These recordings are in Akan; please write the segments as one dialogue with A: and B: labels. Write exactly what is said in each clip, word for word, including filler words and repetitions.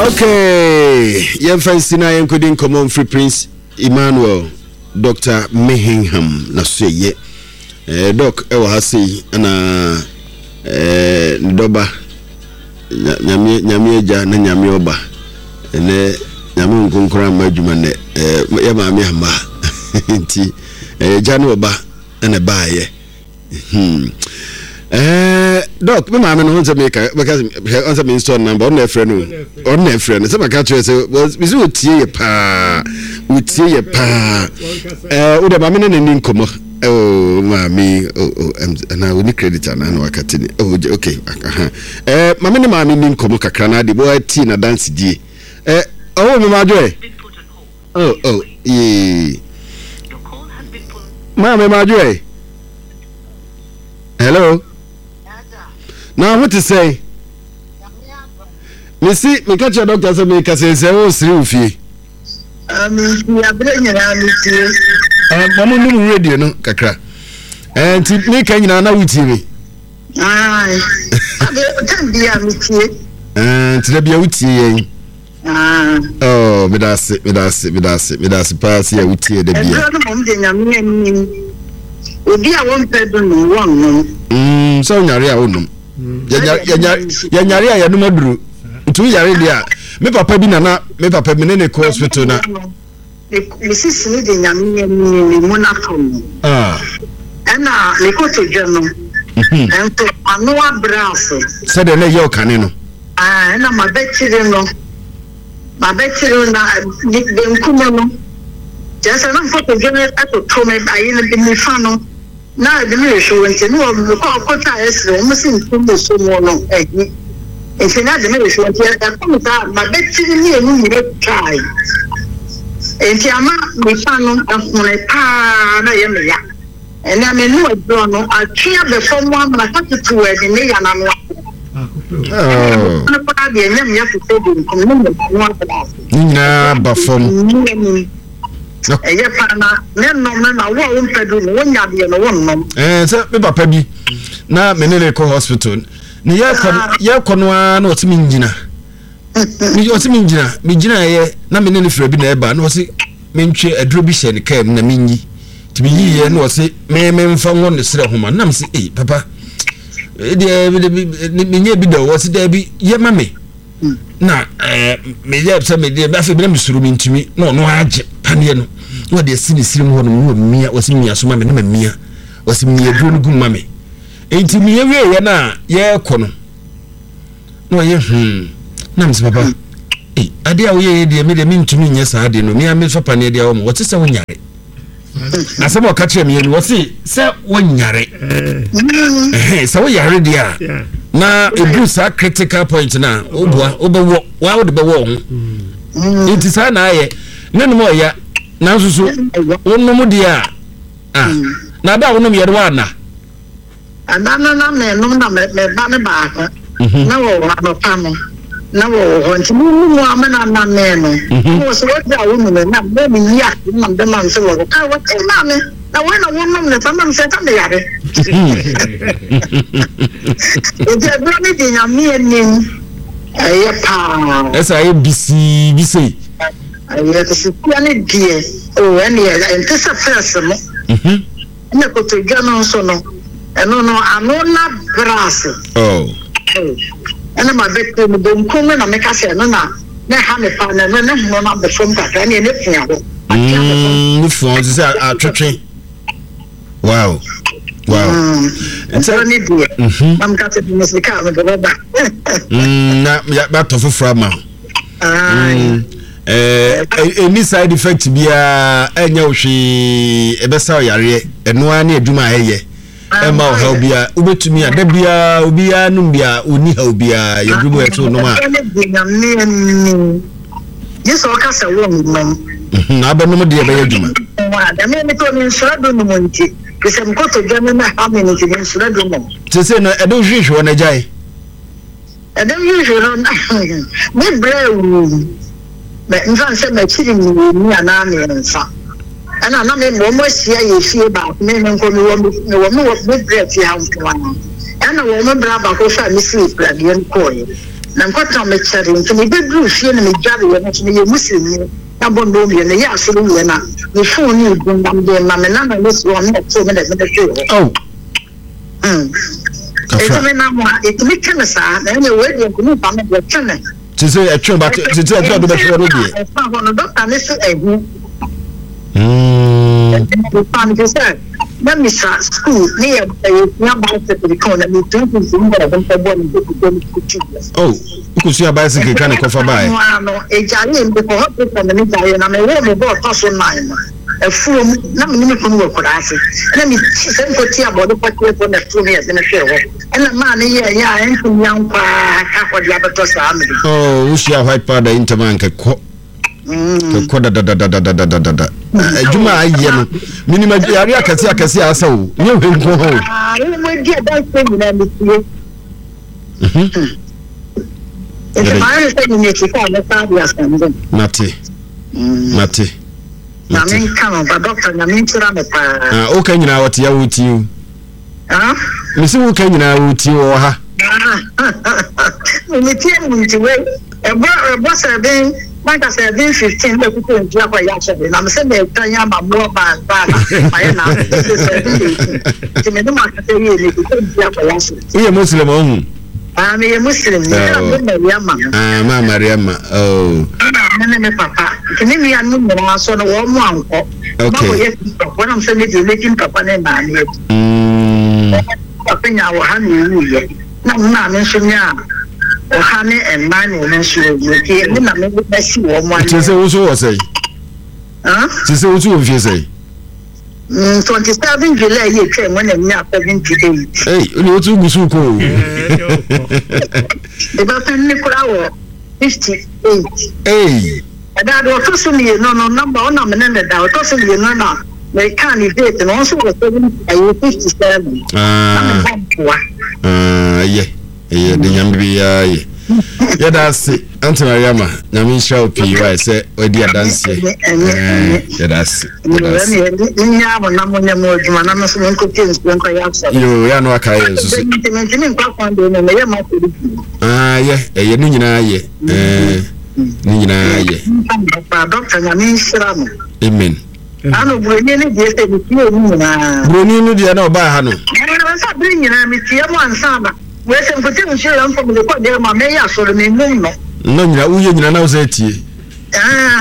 A: Okay, your fancy na yen couldn't come on free Prince Emmanuel Doctor Mehingham na so ye eh doc e wa hasi na eh ndoba nyame nyame eja na nyame oba ene nyame nkonkora madwuma ne eh ya maame hama nti eh eja ne oba na baaye hmm eh doc me maame no nse make because on some install number on friend no on na friend say maka tell say we say otie ye pa otie ye pa eh o de maame ne ni nkomo oh maame oh na we ni creditor na na wakati ni oh okay eh maame ne maame ni nkomo kakra na de boy tea na dance die eh oh me majo oh oh eh maame majo eh hello. Now what to say? Me see, me catch your doctor say me kase say o siri ofie.
B: Um, we are bringing around it.
A: Um, mama no radio no kakra. Eh, nti me kan nyina na wuti me.
B: Ai. Abe tan bia me tie.
A: Eh, nti da bia wuti yen.
B: Ah.
A: Oh, me da se, me da se, me da se, me da se pass ya wuti da bia.
B: Eh, no mo de nyame anim. Obi a won pedo no won no.
A: Mm, so nyare a wonum. Ya ya ya nyare a yanum aduru ntu yare dia me papa bi na na me papa me ne ne hospital na
B: me sisi ni de nyame ni mu na fam
A: ah
B: ana le ko to dwano ento anu abraso
A: se de ne ye okane no
B: ah ana ma betire no ma betire na de nkumo no jasa na foto dwano ato to me ayi ne bi mi fa no na de me show nti no ko ko ta esre o mo sin ko so mo no eh nti na de me show nti e ko ta ma betiri ni enu ni try nti ama me fa no afune pa na ye me ya ena me no adro no atwea be fo mo amana ka tutu e de me ya na no oh na pa de nyam ya fu se de ko no mo
A: na ba fom
B: eye pana ne no me na wo won pedu no wonya de no won no
A: eh se me papa bi na me ne ko hospital ni ye ko ye ko no a na otimi ngina mi otimi ngina mi gina ye na me ne ne fra bi na e ba na o se me ntwe aduro bi hye ne kam na me nyi ti bi yi ye na o se me me mfa won ne sere homa na me se eh papa e de me nye bi da o se da bi ye ma me na eh me ye se me de ba fe bi na me suru mi ntimi na no age pane no wo de sini sirim ho no wo mia wo sini mia so ma me na ma mia wo sini mia duro no gum ma me enti mia wie ye na ye ko no no ye hmm na me se papa eh ade a wo ye de me de me ntumi nya sa ade no mia me fa pane de a wo mo wo te se wo nyare asemo ka kire me no wo se se wo nyare eh se wo yare de a na ebu sa critical point na oboa obewo wa wo de bewo ho enti sa na aye nanu mo ya na nsusu wonum dia ah na da wonum yere wa na
B: ana na na me no na me ba me ba ko na wo wa no pamo na wo ho nti mu mu amana na me no wo so wo da wo mu na me mi ya na de man so wo ka wo te na me na wo na wonum ne pamo se ta me yare e je bro mi de nya mi ni aye pa
A: esa e bisi bisi
B: aye to se ku ani die o eni e ente sa first mo mhm na ko to gano so no eno no ano na brass
A: oh
B: ana ma bete mo don ko na me ka se no na na ha me pa na na ho na be from ka na ne fia ho
A: mm fo ze a twetwe wow wow
B: it's only die am ka se mo se ka me do ba
A: mm na ya ba to fofra ma
B: ah
A: eh any side effect bia enya ohwe ebesa yare eno ani adwuma ayeye ema o bia ubetumi a da bia obia num bia oni ha obia yadwuma eto no ma
B: yeso ka se wo no
A: na abanum de be yadwuma
B: wa da me to ni nsura do no monti kese mkoto dwame na ha me ni nsura do mo
A: tese na edo hwehwe na jai
B: edo hwehwe no me brew me nfa se me chiri ni ana me nfa ana na me mo mo sia ye fie ba me me nko me wo me wo me wo me bread fi ha nko ana ana wo me bra ba ko fa me sleep la de nko ye na nkɔtɔ me kyɛre nti me bedru fie na me dware yɛ no me yɛ muslim na bondo me na yɛ asoro me na me phone ni gun dam de ma me na na me so me to me na me de hwe
A: oh
B: mm Eti me na mo eti me kene sa na me we de nkunu pa me de kene
A: ti say e twen but ti say e do be hwe no de
B: e fa no doctor ne so ehu
A: mm
B: e fa me say na me sa school ni e na ba se de ko na me tun tun so ngara don pa bo ni ko ko ko chi
A: oh ku su bicycle kan ko fa bai
B: no e jare me ko hospital na me jare na me we me bo to so nine e fuom na me ni ko no ko ase na me se ko ti abodo pa ko na fu me e na hwe ho ena ma ne ye ya en fu nyan kwa ka ko dia beto sa me
A: oh u share white powder interman ke ko mm ko da da da da da da da da ejuma aye no minima yare akase akase asa o nye hwe nko ho
B: ah ni mo dia da se ni na me tie mhm e ma ne se ni ti ka na sa dia san
A: mate mate
B: na men kan ba doctor na men tira me pa
A: ah o kan nyina wote ya wuti o
B: ah
A: me se wo kan nyina wuti o ha
B: me tie ni ti we e bo e bo se ben Maka seven fifteen le kuko njia kwa ya chebe na mse me tanya ma mo ba ba ma ye na seven ti me no ma ka ye ni kuko njia kwa ya chebe
A: uye muslim o
B: ah me ye muslim ni na me Mariam
A: ah ma Mariam oh
B: na na me papa kini mi anu mo na so no wo mo anko
A: okay
B: ma ye ko na mse me di lekin papa na na ni
A: mm
B: papa nya wo ha ni wu ye na na me so nya o hane and man woman should look here. The man would see one.
A: She said, also was say,
B: huh?
A: She said, also if you say,
B: twenty seven July, you came when I'm not seventy-eight.
A: Hey, you two go so cool.
B: The Bapan Nicola fifty-eight.
A: Hey,
B: and that was also me, no, no, number one, I'm an end that was also me, no, no. They can't evade and also was fifty-seven.
A: Ah, ah, yeah. Eh de nyambe ya ye ya da se Auntie Mariam nyame shall pi why say odi adanse eh ya da se
B: nya mo na mo nya mo djuma na no so nko tins nko ya so
A: yo ya no aka ye so ah ye eh ye ni nyina ye eh ni nyina ye
B: pa doctor nyame shira mo
A: amen
B: ano broni ni de se ni ti o ni na
A: broni ni de na oba ha no
B: na sa broni nyina mi ti mo ansa ba we se mpote nshira mfo me ko de ma me ya so me mum no
A: no nyina uye nyina na usa tie
B: ah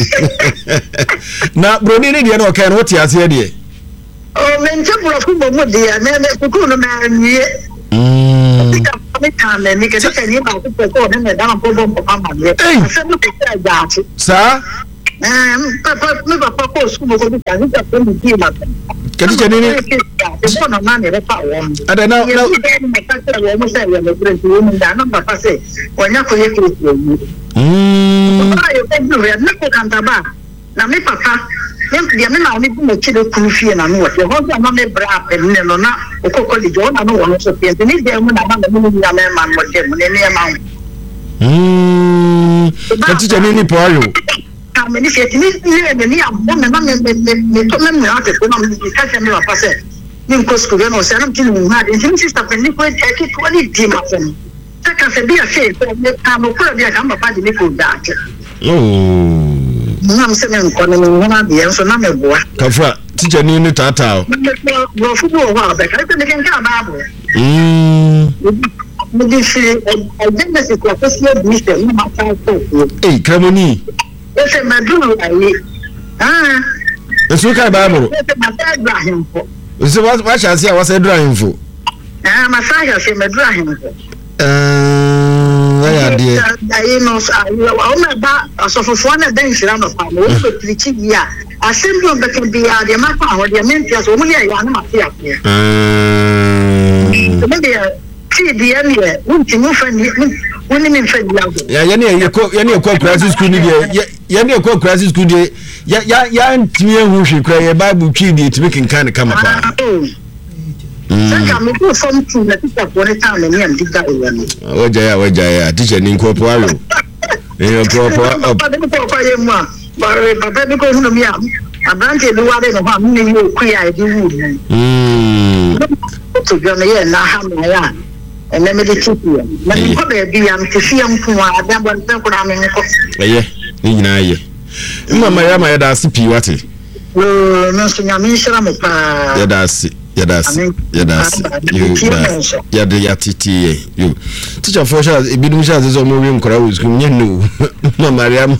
A: na broni ni de na o kan wo ti ase de
B: o me nche bro fu mo mo de ya me me ku no ma nie mm ka me ka me ni ke se ni ba ku ko de me da ma po po pa ma de se mo ke sa ja chi
A: sa
B: eh papa me papa ko su mo ko de ka ni ta ko ni ti ma
A: kadi chani ni
B: eso no mane re pa wo
A: ada na na
B: mo se yo me presi wo nda na papa se onya ko ye krisi yo
A: mm
B: ayo pe du ya na ko kanta ba na me papa nem dia me na oni bu mo chide ku fie na no wo se ho se ma me bra pe ne no na okoko di jo na no wo no so pe ni dia mu na ma me mu ya me man mo te mu ne ne ma
A: mm kadi chani ni po ayo
B: me ni se ni ni ni abo me ma me me me to me me ate ko na me ka se me wa pase ni ko school no se na tin mu ha de tin sister pe ni ko e ki ko ni di ma fe ta ka se bi a se ko me ka mo ko bi a ka papa di ni ko da ate
A: oh
B: na me se me ko ni mo na bi so na me boa
A: ka fra teacher ni ni tata
B: bro fu bo wa be ka te ne kan ka ba bo
A: mm
B: me di se e de me se ko ko se bi se ni ma ta ko
A: eh kramoni
B: ese maduru ayi ah
A: eso kai bible
B: ese madura himfo
A: eso wa wa chance ya wa say dura himfo
B: ah masaya se madura himfo
A: eh ya de
B: ayi no ayi o me ba asofofo na den shira no pa no so trichi ya assembly of the be ya de ma pa ho de mentia so mu ya ya na ma tia eh so me de ti de ni e unti mu fa ni woni me fa dia
A: ya ya ne ye ko ya ne ko class school ni de ya ne ko class school de ya ya ya ntimi ehu hwe kra ye bible twi de timi kenkan kama pa
B: sanga mo ko form two na teacher ko ne town ni am diga e ni
A: oja ya oja ya teacher ni ko po aro e ko po
B: papa de ko pa ye mu a papa de ko hunu mi am abrante bi wa de no ha mi ni ku ya e di wu ni mm to bi na ye na ha na ya and let me the two here. Let me go there, be am to see am to one, I don't want to put am in the
A: yeah, you know, yeah. Mamma, Yama, that's P. What it?
B: No, no, so I'm in Shamapa.
A: Yeah, that's it. Yeah, that's it. Yeah, that's it. You, yeah, the Yati, you. Teacher for sure, it be no chance is on moving crowds, you know. Mamma, Yam.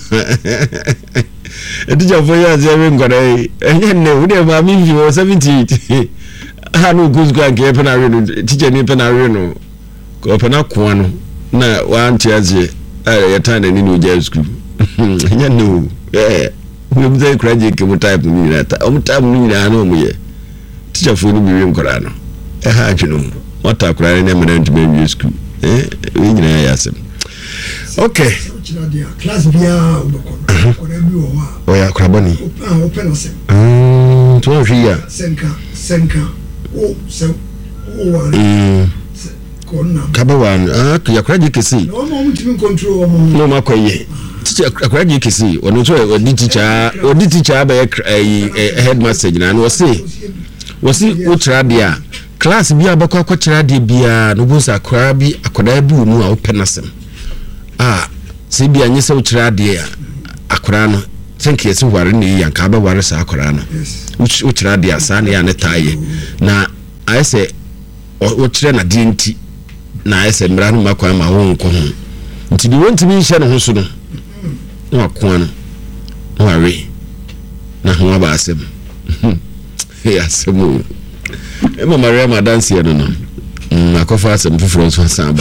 A: A teacher for years, everyone got a, and you know, whatever I mean, you were seventy. I know goose go and get an teacher nipping a reno. Go open up one. Na one tears a time in New Jersey school. You know, eh, we say credit come type me that. I'm time me, I know me. Teacher for me, Corano. A hard you know. What a crying eminent baby school. Eh, we know, okay.
C: Class B.
A: Oh, yeah, Craboni.
C: Open us.
A: Um, twelve years.
C: Senka, Senka. Oh, so, oh,
A: um, Kabawan, ah, your credit can see.
C: No moment to control.
A: No, my quay. Teacher, credit can see. Or no, or did teacher, or did teacher by a headmaster, and was say, was it Utradia? Class be a bako Tradi be a Nobusa Krabi, a Kodabu, no penasem. Ah, see, be a Nisa Utradia, a Korano. Think yes, who are in the Yankaba Warasa Korana, which Utradia Sani and a tie. Now, I say, what train a dinty. Na I said, Brand Makwa, my own con. Until you want to be Shannon Hosuno. No, Quan. No, I re. Now, who about him? Yes, move. Emma Maria, my dance here, no. I could find some friends for Samba.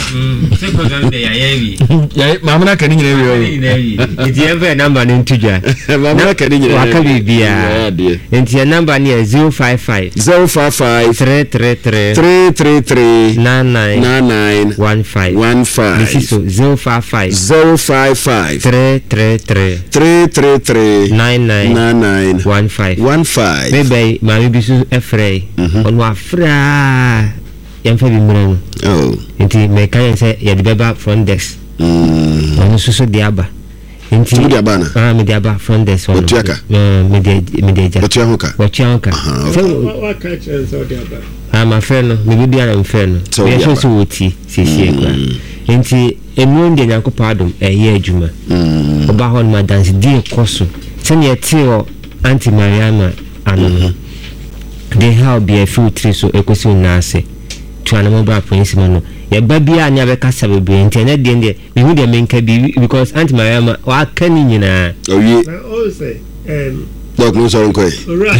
A: Yeah, Mamma can hear you.
D: If you ever a number in Tuja,
A: Mamma can hear you.
D: And your number near zero five five
A: zero five five
D: three three three
A: three three three
D: nine nine
A: nine nine
D: one five
A: one five.
D: This is so zero five five
A: zero five five
D: three three three
A: three three three
D: nine nine
A: nine nine
D: one five
A: one five.
D: Maybe my bisu afraid on wa fra. Yamfa bi mura.
A: Oh.
D: Nti me kan say ye de beba front desk.
A: Mm.
D: Ono susu de aba. Nti
A: de aba na.
D: Ah me de aba front desk ono.
A: Otuaka.
D: Eh me de me de ja.
A: Otuaka.
D: Otuaka.
C: So what catch and so de aba.
D: Ah my friend no, me bi am friend no. Me so so woti sisi ekwa. Nti enu de nyakopa adom eh ye adwuma.
A: Mm.
D: Oba hon ma dance di koso. Se ne ti o Auntie Mariana ano. They have be a few trees so ekosi unase. Twana mobile prince no ya babia anya be kasa be internet de de me hu de menka bi because Auntie Mariama wa kani nyina
A: oh ye
C: oh say um
A: Doc no sorry koi
C: right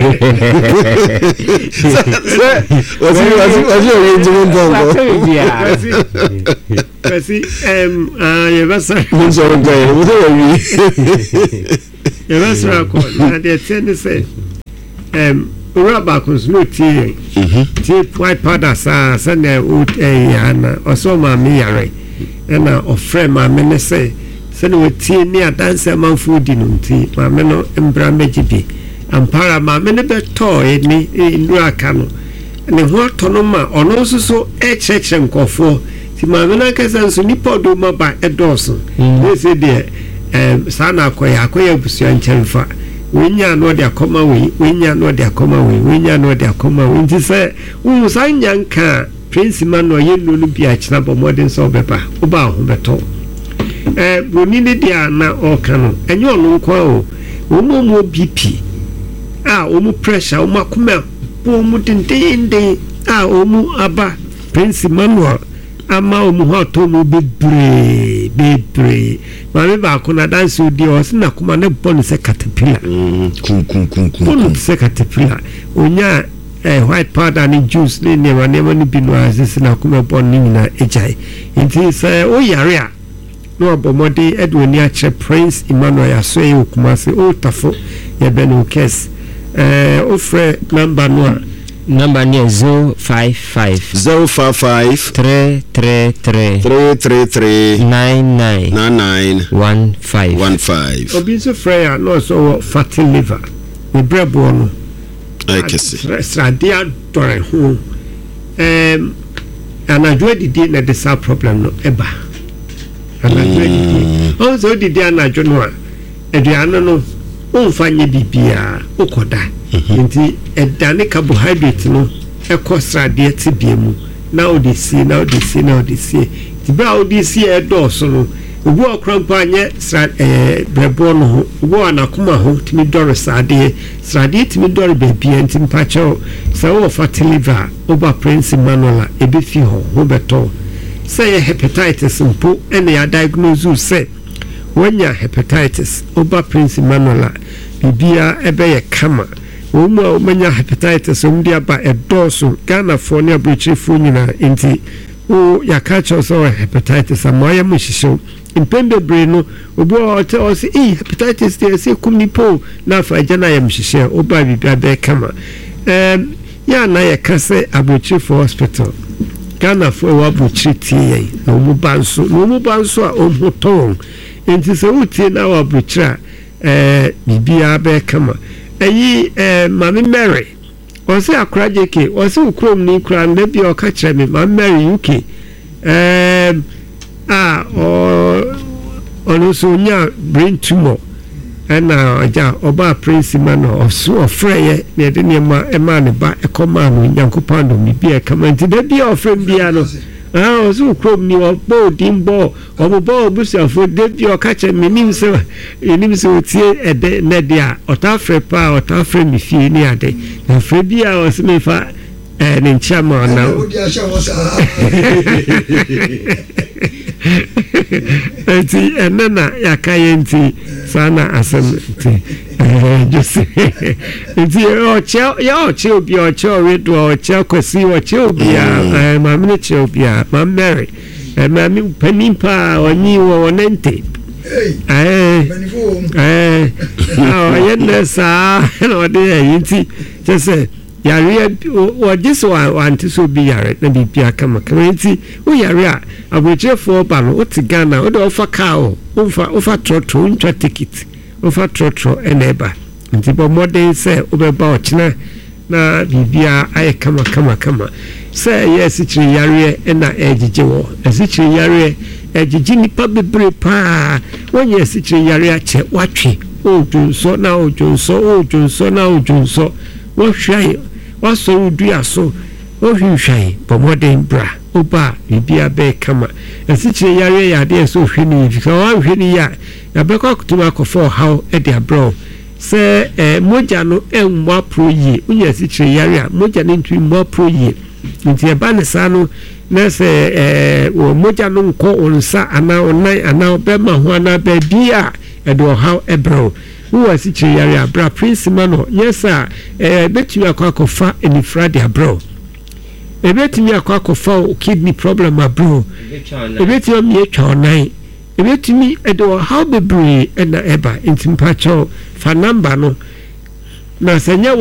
A: was he was he was he arranging bongo
C: kasi um ah ye basa
A: no sorry koi what are we
C: ye basa ko na de ten say um Uraba kunsuno tie tie white powder sa sa na o eh ana oso ma me yare na ofre ma me ne say se no tie ni adanse manfo di no nti ma me no mbra mejibi ampara ma me ne beto ni ndu aka no ne ho to no ma ono suso e cheche nkofo ti ma me na kasa nso ni podo ma ba edoso we say de eh sana akoya akoya busuan chenfa winya no de akoma we winya no de akoma we winya no de akoma we nti se wo sanya nka prince man no ye no bi a kina bo modern so beba wo ba ho beto eh boni ne dia na o kanu enye ono nko o wo mo mo B P ah wo mo pressure wo makoma wo mo dindinde ah wo mo aba prince manual ama o mo hoto mo bebre bebre ma me ba ko na dance odi o se na kuma ne bon se caterpillar
A: kum kum kum kum
C: bon se caterpillar onya eh white powder ni juice ni ne ma ne ma ni binu azise na kuma bon ni na ejai nti se o yare a no abomode edwoni a che Prince Emmanuel asoe okuma se o tafo ye benu kes eh o frɛ number no
D: number near zero five five
A: zero five five
D: three three three
A: three three three
D: nine nine
A: nine nine
D: one five
A: one five.
C: obi so frɛ no so fatty liver we brebo no
A: ai kesi
C: stradia dore ho em anadwo didi na the same problem no eba anadwo didi o so didi anadwo no a aduane no onfanye bibia okoda nti edane carbohydrate no ekọ stradia tibie mu now they see now they see now they see the brow they see a dose no obu okrampa nye eh brebo no ho obu anakoma ho timi dore sade sade timi dore baby antim pacho say wo fertilizer oba Prince Emmanuel ebi fi ho ho beto say hepatitis mpo ene ya diagnose say wonya hepatitis oba Prince Emmanuel bibia ebe ye kama womu omanya hepatitis omdia ba edoso Ghana for ne abrichifo nyina enti o yakacho so hepatitis amoya mushisho impembe breno obo ote o se eh hepatitis dey say kumnipo na fa jana yam hihye oba bibia be kama em ya na yakase abrichifo hospital Ghana for wa abrichiti yen no mu banso no mu banso a omhoton enti se utie na wa abrichira eh bibia be kama eyi eh Mami Mary osi akraje ke osi ukrom ni kra na bi o ka kire me Mami Mary U K eh ah o ono so nya brain tumor na aja oba Prince Emmanuel oso ofreye na de ne ma e ma ne ba e koma no nyankopon do mi bi e kama nti da bi ofrem bia no ah oso ukrom ni o bo dimbo o bo bo busiafo de bi o ka kire me nim se nim se otie e de na de a ota frɛ pa ota frɛ mi fie ni ade na frɛ bia o se me fa eh ne chama na enti enana yakayenti sana asemti eh just enti o cheo ya cheo bi o cheo redo o cheo kwesi o cheo bi a ma me cheo bi a ma Mary eh ma mi panimpa oni wo nente eh eh ah yenda sa no de enti just yare o just one want so be yare na bibia kama kama enti o yare a abochefo ba no o ti Ghana o do ofa car o ofa ofa trotro ntwa ticket ofa trotro eneba enti bo modern say o be ba o china na bibia ay kama kama kama say yes chiri yare na ejije wo esichiri yare ejije nipa bebre pa won yes chiri yare a che watwe o junso na o junso o junso na o junso wo hwai waso dua so o hwihwai bomodin bra oba bibia be kama esichire yare yade so hwini fika wa hwini ya ya be kwa kutuma kofo how e dia bro se eh moja no enwa pro yi unya esichire yare a moja no ntwi mo pro yi nti e ba ne sa no na se eh wo moja no nko onsa ana onai ana be ma ho ana be bia e do how e bro who was it yare abra Prince Emmanuel yes sir eh betumi akwakofa eni Friday abro e betumi akwakofa kidney problem abro e betumi me twaonai e betumi edo how bebre na eba intimpacho fa number no na senya